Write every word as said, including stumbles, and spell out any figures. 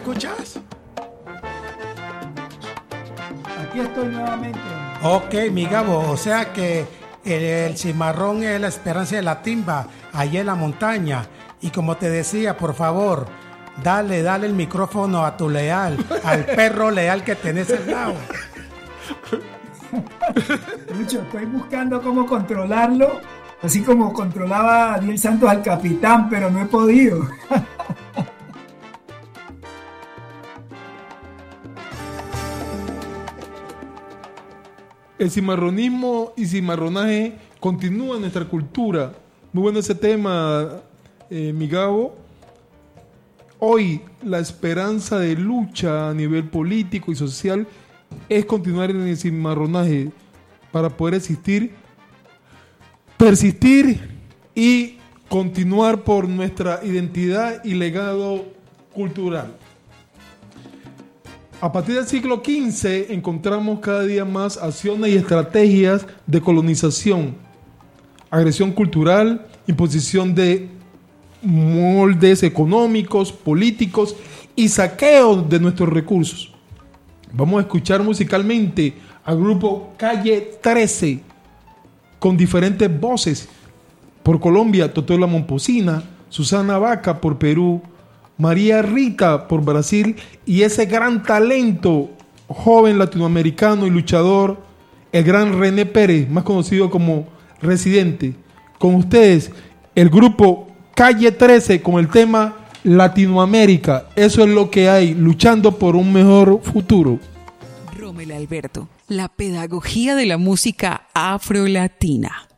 escuchas? Aquí estoy nuevamente. Ok, mi Gabo, o sea que el, el cimarrón es la esperanza de la timba, allá en la montaña. Y como te decía, por favor, dale, dale el micrófono a tu leal, al perro leal que tenés al lado. Lucho, estoy buscando cómo controlarlo, así como controlaba Ariel Santos al capitán, pero no he podido. El cimarronismo y cimarronaje continúa en nuestra cultura. Muy bueno ese tema, eh, mi Gabo. Hoy la esperanza de lucha a nivel político y social es continuar en el cimarronaje para poder existir, persistir y continuar por nuestra identidad y legado cultural. A partir del siglo quince encontramos cada día más acciones y estrategias de colonización, agresión cultural, imposición de moldes económicos, políticos y saqueo de nuestros recursos. Vamos a escuchar musicalmente al grupo Calle trece con diferentes voces. Por Colombia, Totola Momposina, Susana Vaca por Perú, María Rita por Brasil y ese gran talento joven latinoamericano y luchador, el gran René Pérez, más conocido como Residente. Con ustedes, el grupo Calle trece con el tema Latinoamérica. Eso es lo que hay, luchando por un mejor futuro. Rommel Alberto, la pedagogía de la música afrolatina.